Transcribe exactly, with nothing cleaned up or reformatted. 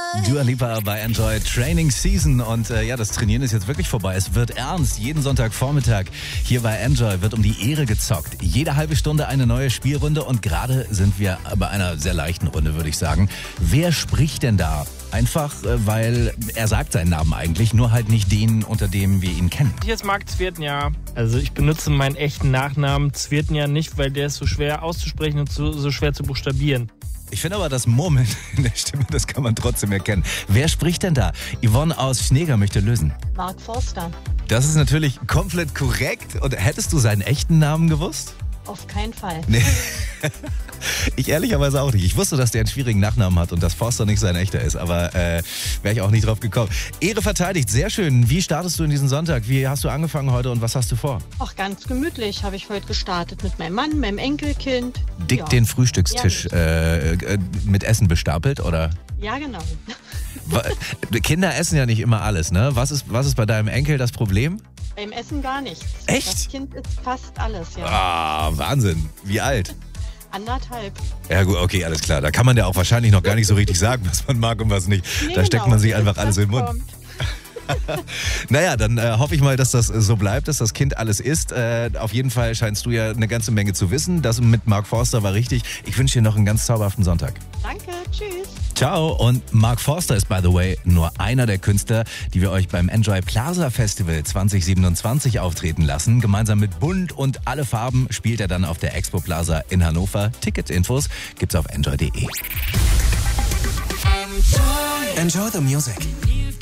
Dua Lipa bei Enjoy Training Season und äh, ja, das Trainieren ist jetzt wirklich vorbei. Es wird ernst. Jeden Sonntagvormittag hier bei Enjoy wird um die Ehre gezockt. Jede halbe Stunde eine neue Spielrunde und gerade sind wir bei einer sehr leichten Runde, würde ich sagen. Wer spricht denn da? Einfach, äh, weil er sagt seinen Namen eigentlich, nur halt nicht den, unter dem wir ihn kennen. Hier ist Marc Zvirtnia. Also ich benutze meinen echten Nachnamen Zvirtnia nicht, weil der ist so schwer auszusprechen und so, so schwer zu buchstabieren. Ich finde aber das Murmeln in der Stimme, das kann man trotzdem erkennen. Wer spricht denn da? Yvonne aus Schneeger möchte lösen. Mark Forster. Das ist natürlich komplett korrekt. Und hättest du seinen echten Namen gewusst? Auf keinen Fall. Nee. Ich ehrlicherweise auch nicht. Ich wusste, dass der einen schwierigen Nachnamen hat und dass Forster nicht sein echter ist, aber äh, wäre ich auch nicht drauf gekommen. Ehre verteidigt, sehr schön. Wie startest du in diesen Sonntag? Wie hast du angefangen heute und was hast du vor? Ach, ganz gemütlich habe ich heute gestartet mit meinem Mann, meinem Enkelkind. Dick Ja. den Frühstückstisch äh, äh, mit Essen bestapelt, oder? Ja, genau. Wa- Kinder essen ja nicht immer alles, ne? Was ist, was ist bei deinem Enkel das Problem? Beim Essen gar nichts. Echt? Das Kind isst fast alles, ja. Ah, Wahnsinn. Wie alt? Anderthalb. Ja gut, okay, alles klar. Da kann man ja auch wahrscheinlich noch gar nicht so richtig sagen, was man mag und was nicht. Nee, Da steckt genau. man sich Bis einfach das alles in den Mund. kommt. Naja, dann äh, hoffe ich mal, dass das so bleibt, dass das Kind alles isst. Äh, auf jeden Fall scheinst du ja eine ganze Menge zu wissen. Das mit Mark Forster war richtig. Ich wünsche dir noch einen ganz zauberhaften Sonntag. Danke, tschüss. Ciao. Und Mark Forster ist, by the way, nur einer der Künstler, die wir euch beim Enjoy Plaza Festival zwanzig siebenundzwanzig auftreten lassen. Gemeinsam mit Bunt und alle Farben spielt er dann auf der Expo Plaza in Hannover. Ticketinfos gibt's auf enjoy punkt de. Enjoy the music.